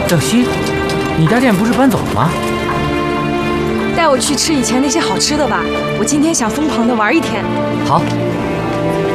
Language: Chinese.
小西，你家店不是搬走了吗？ 带我去吃以前那些好吃的吧，我今天想疯狂的玩一天。 好。